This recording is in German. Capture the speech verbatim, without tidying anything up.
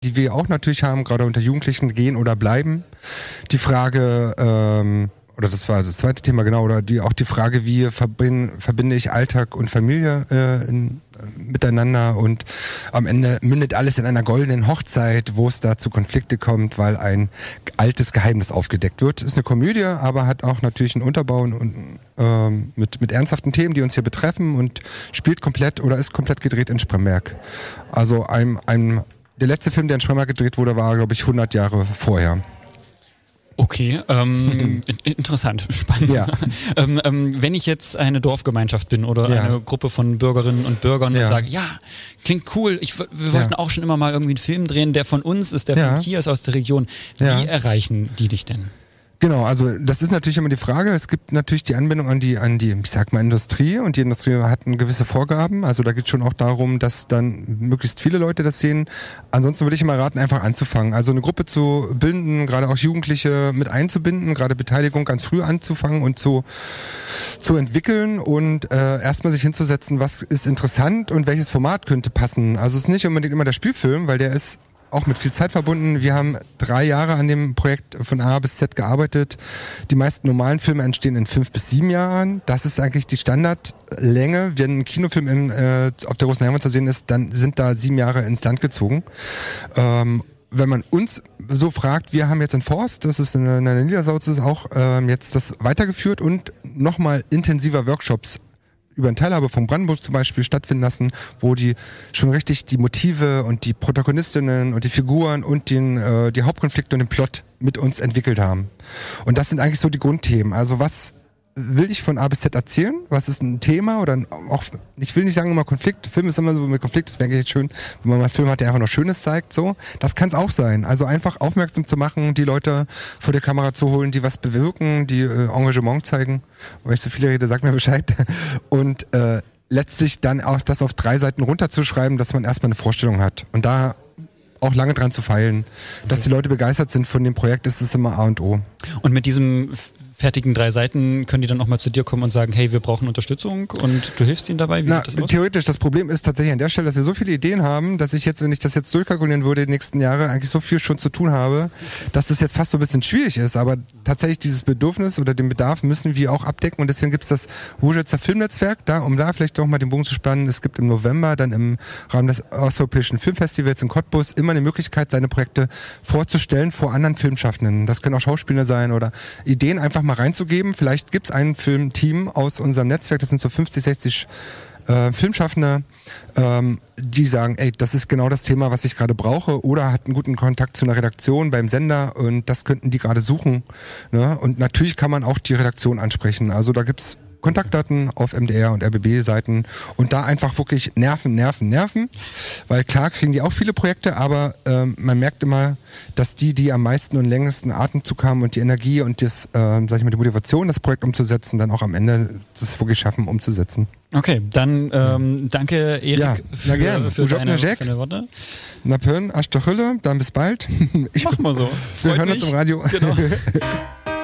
die wir auch natürlich haben, gerade unter Jugendlichen, gehen oder bleiben. Die Frage, ähm, oder das war das zweite Thema, genau, oder die, auch die Frage, wie verbinde, verbinde ich Alltag und Familie äh, in, äh, miteinander, und am Ende mündet alles in einer goldenen Hochzeit, wo es da zu Konflikte kommt, weil ein altes Geheimnis aufgedeckt wird. Ist eine Komödie, aber hat auch natürlich einen Unterbau und ähm, mit, mit ernsthaften Themen, die uns hier betreffen, und spielt komplett oder ist komplett gedreht in Spremberg. Also ein, ein, der letzte Film, der in Spremberg gedreht wurde, war, glaube ich, hundert Jahre vorher. Okay, ähm, interessant, spannend. Ja. ähm, ähm, wenn ich jetzt eine Dorfgemeinschaft bin oder ja. eine Gruppe von Bürgerinnen und Bürgern ja. und sage, ja, klingt cool, ich, wir wollten ja. auch schon immer mal irgendwie einen Film drehen, der von uns ist, der ja. von hier ist, aus der Region. Wie ja. erreichen die dich denn? Genau, also das ist natürlich immer die Frage. Es gibt natürlich die Anbindung an die, an die, ich sag mal, Industrie, und die Industrie hat gewisse Vorgaben. Also da geht es schon auch darum, dass dann möglichst viele Leute das sehen. Ansonsten würde ich immer raten, einfach anzufangen. Also eine Gruppe zu bilden, gerade auch Jugendliche mit einzubinden, gerade Beteiligung ganz früh anzufangen und zu, zu entwickeln und äh, erstmal sich hinzusetzen, was ist interessant und welches Format könnte passen. Also es ist nicht unbedingt immer der Spielfilm, weil der ist auch mit viel Zeit verbunden. Wir haben drei Jahre an dem Projekt von A bis Z gearbeitet. Die meisten normalen Filme entstehen in fünf bis sieben Jahren. Das ist eigentlich die Standardlänge. Wenn ein Kinofilm in, äh, auf der großen Leinwand zu sehen ist, dann sind da sieben Jahre ins Land gezogen. Ähm, wenn man uns so fragt, wir haben jetzt in Forst, das ist in, in der Niedersauz, ist auch ähm, jetzt das weitergeführt und nochmal intensiver Workshops über eine Teilhabe von Brandenburg zum Beispiel stattfinden lassen, wo die schon richtig die Motive und die Protagonistinnen und die Figuren und den, äh, die Hauptkonflikte und den Plot mit uns entwickelt haben. Und das sind eigentlich so die Grundthemen. Also was will ich von A bis Z erzählen? Was ist ein Thema? Oder auch, ich will nicht sagen immer Konflikt. Film ist immer so mit Konflikt, das wäre echt schön, wenn man mal einen Film hat, der einfach noch Schönes zeigt. So, das kann es auch sein. Also einfach aufmerksam zu machen, die Leute vor der Kamera zu holen, die was bewirken, die äh, Engagement zeigen. Wenn ich so viele rede, sag mir Bescheid. Und äh, letztlich dann auch das auf drei Seiten runterzuschreiben, dass man erstmal eine Vorstellung hat. Und da auch lange dran zu feilen. Dass die Leute begeistert sind von dem Projekt, ist es immer A und O. Und mit diesem fertigen drei Seiten können die dann auch mal zu dir kommen und sagen, hey, wir brauchen Unterstützung und du hilfst ihnen dabei? Wie Na, sieht das aus? Theoretisch, das Problem ist tatsächlich an der Stelle, dass wir so viele Ideen haben, dass ich jetzt, wenn ich das jetzt durchkalkulieren würde, die nächsten Jahre eigentlich so viel schon zu tun habe, dass das jetzt fast so ein bisschen schwierig ist. Aber tatsächlich dieses Bedürfnis oder den Bedarf müssen wir auch abdecken, und deswegen gibt es das Ruhetzer Filmnetzwerk, da, um da vielleicht doch mal den Bogen zu spannen. Es gibt im November dann im Rahmen des Osteuropäischen Filmfestivals in Cottbus immer eine Möglichkeit, seine Projekte vorzustellen vor anderen Filmschaffenden. Das können auch Schauspieler sein oder Ideen einfach mal reinzugeben. Vielleicht gibt es ein Filmteam aus unserem Netzwerk, das sind so fünfzig, sechzig äh, Filmschaffende, ähm, die sagen, ey, das ist genau das Thema, was ich gerade brauche, oder hat einen guten Kontakt zu einer Redaktion beim Sender, und das könnten die gerade suchen. Ne? Und natürlich kann man auch die Redaktion ansprechen. Also da gibt's Kontaktdaten auf M D R und R B B-Seiten, und da einfach wirklich nerven, nerven, nerven, weil klar kriegen die auch viele Projekte, aber ähm, man merkt immer, dass die, die am meisten und längsten Atemzug haben und die Energie und das, äh, sag ich mal, die Motivation, das Projekt umzusetzen, dann auch am Ende das wirklich schaffen, umzusetzen. Okay, dann ähm, danke Erik ja, für, ja, für, deine, für deine Worte. Na Pön, Asch doch Hülle, dann bis bald. Ich mach mal so. Wir Freut hören mich. uns im Radio. Genau.